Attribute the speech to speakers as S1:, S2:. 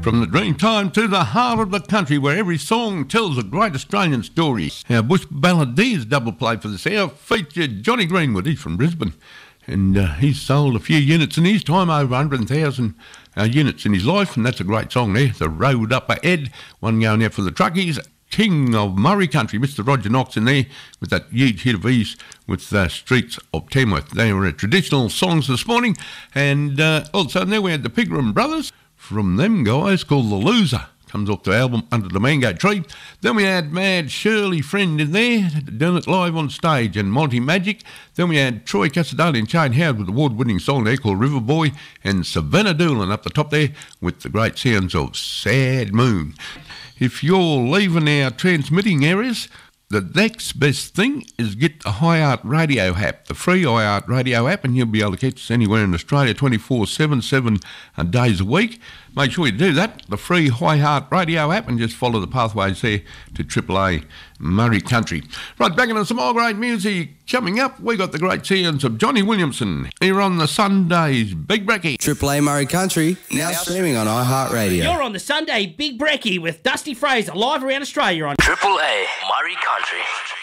S1: From the dream time to the heart of the country, where every song tells a great Australian story. Our Bush Balladeers double play for this hour featured Johnny Greenwood. He's from Brisbane, and he's sold a few units in his time, over 100,000 units in his life, and that's a great song there. The Road Up Ahead, one going out for the truckies. King of Murray Country, Mr. Roger Knox, in there with that huge hit of his with Streets of Tamworth. They were traditional songs this morning, and also there we had the Pigram Brothers. From them guys, called The Loser, comes off the album Under the Mango Tree. Then we had Mad Shirley Friend in there, doing it live on stage, and Monty Magic. Then we had Troy Casadale and Shane Howard with the award-winning song there called River Boy, and Savannah Doolan up the top there with the great sounds of Sad Moon. If you're leaving our transmitting areas, the next best thing is get the iHeart Radio app, the free iHeart Radio app, and you'll be able to catch us anywhere in Australia 24/7, 7 days a week. Make sure you do that, the free iHeart Radio app, and just follow the pathways there to AAA Murray Country. Right, back into some more great music. Coming up, we got the great sounds of Johnny Williamson here on the Sunday's Big Brekkie.
S2: AAA Murray Country, now streaming on iHeartRadio.
S3: You're on the Sunday Big Brekkie with Dusty Fraser, live around Australia on
S4: AAA Murray Country.